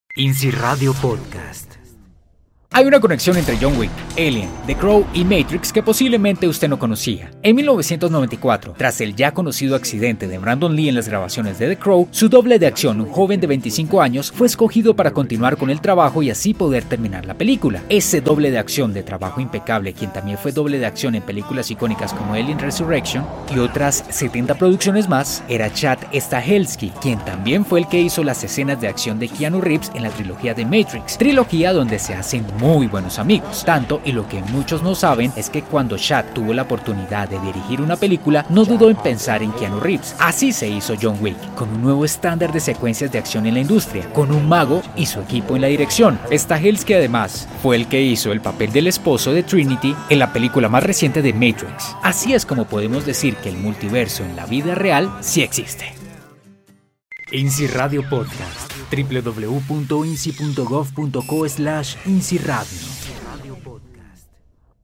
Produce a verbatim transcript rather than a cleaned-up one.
INSI Radio Podcast. Hay una conexión entre John Wick, Alien, The Crow y Matrix que posiblemente usted no conocía. En mil novecientos noventa y cuatro, tras el ya conocido accidente de Brandon Lee en las grabaciones de The Crow, su doble de acción, un joven de veinticinco años, fue escogido para continuar con el trabajo y así poder terminar la película. Ese doble de acción de trabajo impecable, quien también fue doble de acción en películas icónicas como Alien Resurrection y otras setenta producciones más, era Chad Stahelski, quien también fue el que hizo las escenas de acción de Keanu Reeves en la trilogía de Matrix, trilogía donde se hacen muy buenos amigos. Tanto, y lo que muchos no saben, es que cuando Chad tuvo la oportunidad de dirigir una película, no dudó en pensar en Keanu Reeves. Así se hizo John Wick, con un nuevo estándar de secuencias de acción en la industria, con un mago y su equipo en la dirección. Stahelski además fue el que hizo el papel del esposo de Trinity en la película más reciente de Matrix. Así es como podemos decir que el multiverso en la vida real sí existe. INSI Radio Podcast. w w w punto insi punto gov punto co slash INSI Radio.